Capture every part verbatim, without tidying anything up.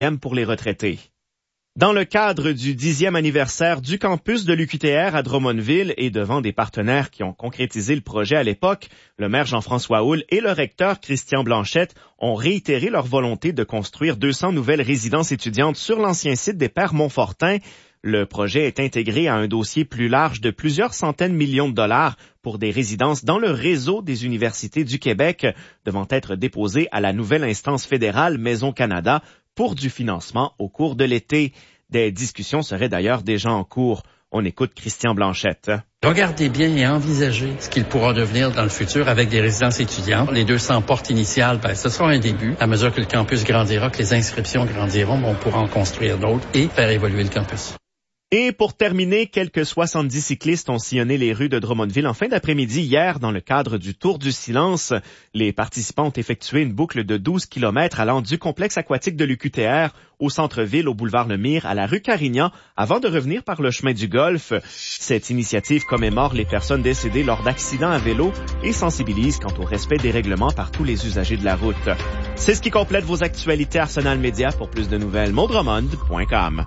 pour les retraités. Dans le cadre du dixième anniversaire du campus de l'U Q T R à Drummondville et devant des partenaires qui ont concrétisé le projet à l'époque, le maire Jean-François Houle et le recteur Christian Blanchette ont réitéré leur volonté de construire deux cents nouvelles résidences étudiantes sur l'ancien site des Pères Montfortin. Le projet est intégré à un dossier plus large de plusieurs centaines de millions de dollars pour des résidences dans le réseau des universités du Québec, devant être déposé à la nouvelle instance fédérale Maison Canada pour du financement au cours de l'été. Des discussions seraient d'ailleurs déjà en cours. On écoute Christian Blanchette. Regardez bien et envisagez ce qu'il pourra devenir dans le futur avec des résidences étudiantes. Les deux cents portes initiales, ben, ce sera un début. À mesure que le campus grandira, que les inscriptions grandiront, on pourra en construire d'autres et faire évoluer le campus. Et pour terminer, quelques soixante-dix cyclistes ont sillonné les rues de Drummondville en fin d'après-midi hier dans le cadre du Tour du Silence. Les participants ont effectué une boucle de douze kilomètres allant du complexe aquatique de l'U Q T R au centre-ville, au boulevard Lemire, à la rue Carignan, avant de revenir par le chemin du Golfe. Cette initiative commémore les personnes décédées lors d'accidents à vélo et sensibilise quant au respect des règlements par tous les usagers de la route. C'est ce qui complète vos actualités Arsenal Média. Pour plus de nouvelles, mondromond point com.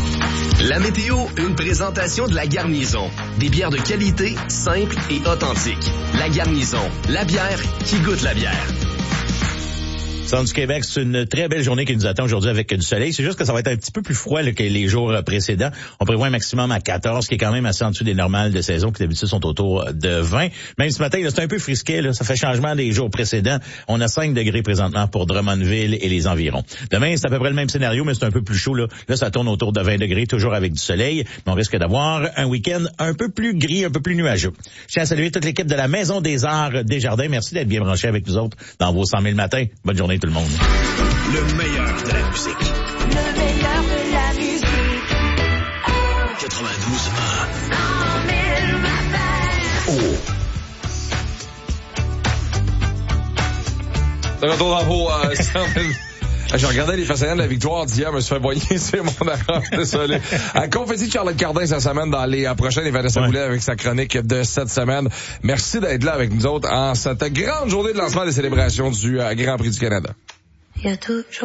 La météo, une présentation de La Garnison. Des bières de qualité, simples et authentiques. La Garnison, la bière qui goûte la bière. Centre du Québec, c'est une très belle journée qui nous attend aujourd'hui avec du soleil. C'est juste que ça va être un petit peu plus froid là, que les jours précédents. On prévoit un maximum à quatorze, qui est quand même assez en dessous des normales de saison, qui d'habitude sont autour de vingt. Même ce matin, là, c'est un peu frisquet. Là, ça fait changement des jours précédents. On a cinq degrés présentement pour Drummondville et les environs. Demain, c'est à peu près le même scénario, mais c'est un peu plus chaud. Là, là ça tourne autour de vingt degrés, toujours avec du soleil. Mais on risque d'avoir un week-end un peu plus gris, un peu plus nuageux. Je tiens à saluer toute l'équipe de la Maison des Arts Desjardins. Merci d'être bien branchés avec nous autres dans vos cent mille matins. Bonne journée tout le monde. Le meilleur de la musique. Le meilleur de la musique. quatre-vingt-douze un. cent mille matins. Oh. De retour dans vos euh, cent mille. Je regardais les façades de la victoire d'hier, me suis fait voyer, c'est mon erreur, désolé. À confetti de Charlotte Cardin cette semaine dans les euh, prochaines, et Vanessa ouais. Boulet avec sa chronique de cette semaine. Merci d'être là avec nous autres en cette grande journée de lancement des célébrations du euh, Grand Prix du Canada. Il y a toujours